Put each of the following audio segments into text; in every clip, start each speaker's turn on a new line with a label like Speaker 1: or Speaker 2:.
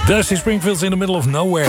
Speaker 1: Dusty Springfield's in the middle of nowhere.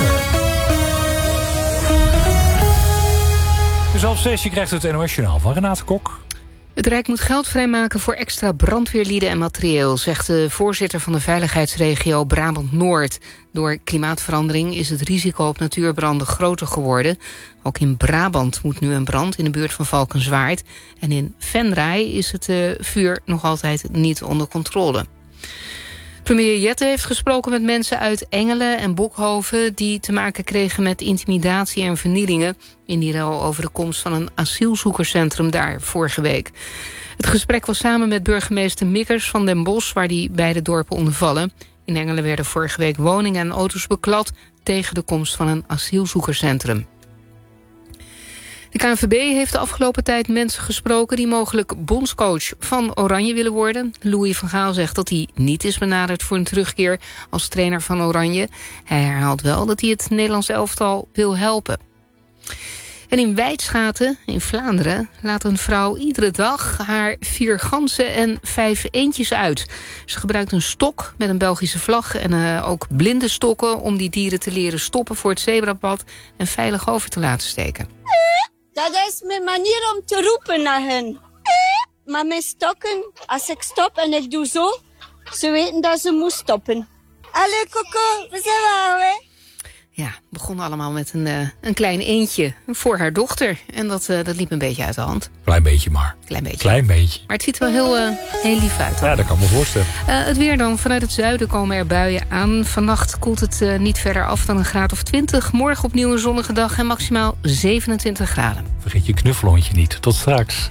Speaker 1: Dus 5:30, je krijgt het NOS-journaal van Renate Kok.
Speaker 2: Het Rijk moet geld vrijmaken voor extra brandweerlieden en materieel, zegt de voorzitter van de veiligheidsregio Brabant-Noord. Door klimaatverandering is het risico op natuurbranden groter geworden. Ook in Brabant moet nu een brand in de buurt van Valkenswaard. En in Venray is het vuur nog altijd niet onder controle. Premier Jette heeft gesproken met mensen uit Engelen en Bokhoven die te maken kregen met intimidatie en vernielingen in die rel over de komst van een asielzoekerscentrum daar vorige week. Het gesprek was samen met burgemeester Mikkers van Den Bosch, waar die beide dorpen onder vallen. In Engelen werden vorige week woningen en auto's beklad tegen de komst van een asielzoekerscentrum. De KNVB heeft de afgelopen tijd mensen gesproken die mogelijk bondscoach van Oranje willen worden. Louis van Gaal zegt dat hij niet is benaderd voor een terugkeer als trainer van Oranje. Hij herhaalt wel dat hij het Nederlands elftal wil helpen. En in Wijtschaten, in Vlaanderen, laat een vrouw iedere dag haar 4 ganzen en 5 eendjes uit. Ze gebruikt een stok met een Belgische vlag en ook blinde stokken om die dieren te leren stoppen voor het zebrapad en veilig over te laten steken.
Speaker 3: Dat is mijn manier om te roepen naar hen. Maar mijn stokken, als ik stop en ik doe zo, ze weten dat ze moet stoppen. Allee, Coco, we zijn wel, hè?
Speaker 2: Ja, het begon allemaal met een klein eendje voor haar dochter. En dat liep een beetje uit de hand.
Speaker 1: Klein beetje maar.
Speaker 2: Klein beetje. Maar het ziet er wel heel lief uit. Hoor.
Speaker 1: Ja, dat kan me voorstellen.
Speaker 2: Het weer dan. Vanuit het zuiden komen er buien aan. Vannacht koelt het niet verder af dan een graad of 20. Morgen opnieuw een zonnige dag en maximaal 27 graden.
Speaker 1: Vergeet je knuffelhondje niet. Tot straks.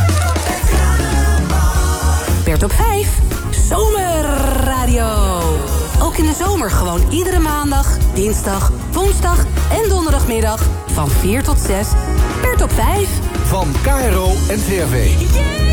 Speaker 4: Bert op 5. Zomerradio. Ook in de zomer gewoon iedere maandag, dinsdag, woensdag en donderdagmiddag van 4 tot 6. Bert op 5.
Speaker 5: Van KRO en CRV.